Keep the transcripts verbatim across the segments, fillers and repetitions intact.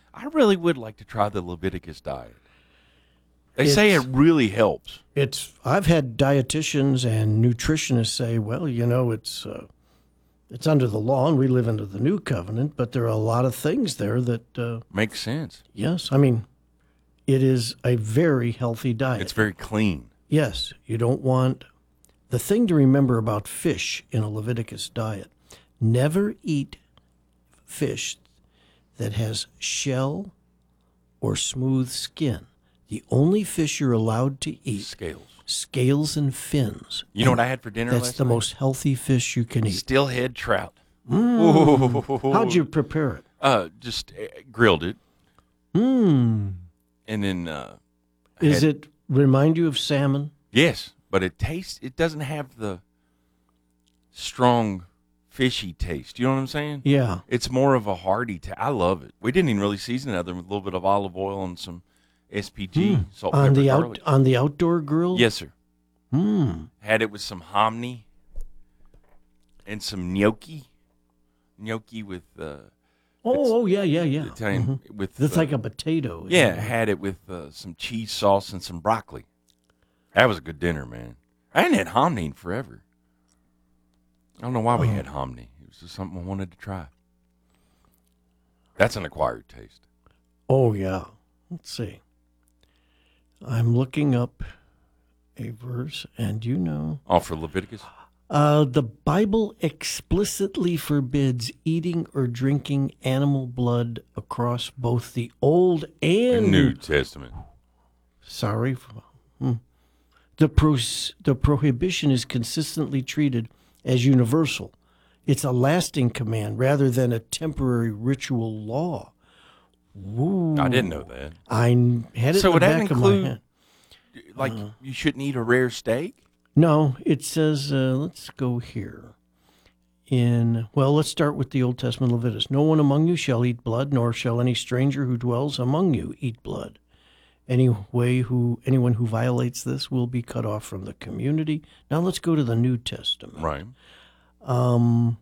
I really would like to try the Leviticus diet. They it's, say it really helps. It's. I've had dietitians and nutritionists say, well, you know, it's uh, it's under the law and we live under the new covenant, but there are a lot of things there that uh, makes sense. Yes, I mean, it is a very healthy diet. It's very clean. Yes, you don't want. The thing to remember about fish in a Leviticus diet: never eat fish that has shell or smooth skin. The only fish you're allowed to eat, scales, scales and fins. You know what I had for dinner That's last the night? most healthy fish you can eat. Steelhead trout. Mm. How'd you prepare it? Uh, just uh, grilled it. Mm. And then, uh, is had, it remind you of salmon? Yes, but it tastes. It doesn't have the strong fishy taste. You know what I'm saying? Yeah. It's more of a hearty taste. I love it. We didn't even really season it other than a little bit of olive oil and some S P G, mm. salt, on pepper, the garlic. out on the outdoor grill. Yes, sir. Mm. Had it with some hominy and some gnocchi, gnocchi with. Uh, oh, oh, yeah, yeah, yeah. Italian mm-hmm. with. It's uh, like a potato. Yeah, it? Had it with uh, some cheese sauce and some broccoli. That was a good dinner, man. I hadn't had hominy in forever. I don't know why we oh. had hominy. It was just something I wanted to try. That's an acquired taste. Oh yeah. Let's see. I'm looking up a verse, and you know. Oh, for Leviticus? Uh, the Bible explicitly forbids eating or drinking animal blood across both the Old and the New Testament. Sorry. Hmm. The, pro- the prohibition is consistently treated as universal. It's a lasting command rather than a temporary ritual law. Ooh. I didn't know that. I had it so in the would that back include, of my head. Like, uh, you shouldn't eat a rare steak? No, it says, uh, let's go here. In, well, let's start with the Old Testament Leviticus. No one among you shall eat blood, nor shall any stranger who dwells among you eat blood. Any way who anyone who violates this will be cut off from the community. Now let's go to the New Testament. Right. Um,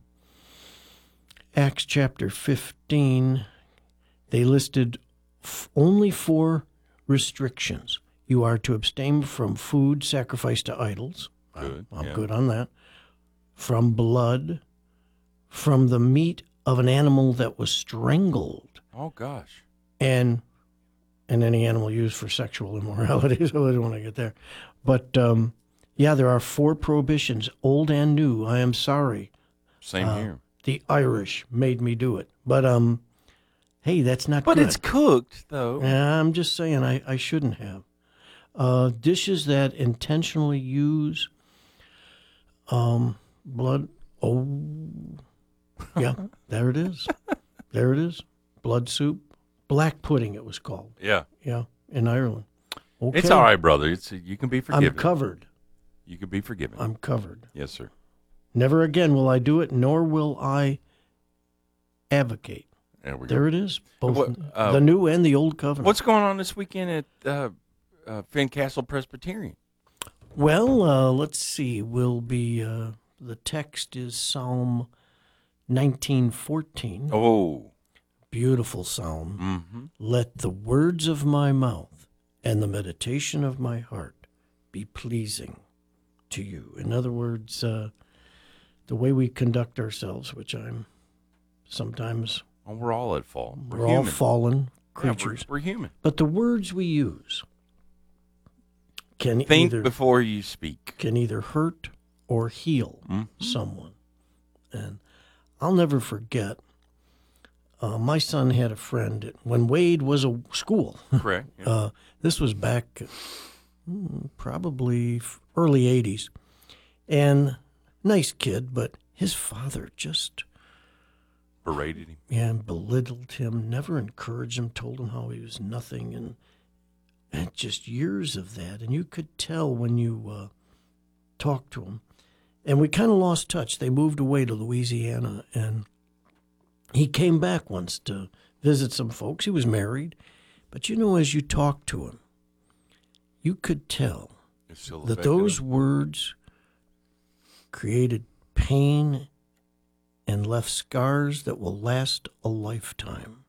Acts chapter fifteen, they listed f- only four restrictions. You are to abstain from food sacrificed to idols. Good. I'm yeah. good on that. From blood, from the meat of an animal that was strangled. Oh, gosh. And and any animal used for sexual immorality, so I don't want to get there. But, um, yeah, there are four prohibitions, old and new. I am sorry. Same uh, here. The Irish made me do it. But, um, hey, that's not but good. But it's cooked, though. Yeah, I'm just saying I, I shouldn't have. Uh, dishes that intentionally use um, blood. Oh, yeah, there it is. There it is. Blood soup. Black pudding, it was called. Yeah. Yeah, in Ireland. Okay. It's all right, brother. It's You can be forgiven. I'm covered. You can be forgiven. I'm covered. Yes, sir. Never again will I do it, nor will I advocate. There, we there go. it is. Both what, uh, the new and the old covenant. What's going on this weekend at uh, uh, Fincastle Presbyterian? Well, uh, let's see. We'll be, uh, the text is Psalm nineteen fourteen. Oh. Beautiful psalm. Mm-hmm. Let the words of my mouth and the meditation of my heart be pleasing to you. In other words, uh, the way we conduct ourselves, which I'm sometimes... Well, we're all at fault. We're, we're all fallen creatures. Yeah, we're, we're human. But the words we use can Think either... before you speak. Can either hurt or heal mm-hmm. someone. And I'll never forget... Uh, my son had a friend when Wade was a school. Correct. Yeah. Uh, this was back hmm, probably early eighties. And nice kid, but his father just... Berated him. Yeah, belittled him, never encouraged him, told him how he was nothing. And, and just years of that. And you could tell when you uh, talked to him. And we kind of lost touch. They moved away to Louisiana, and... he came back once to visit some folks. He was married. But, you know, as you talked to him, you could tell that those words created pain and left scars that will last a lifetime.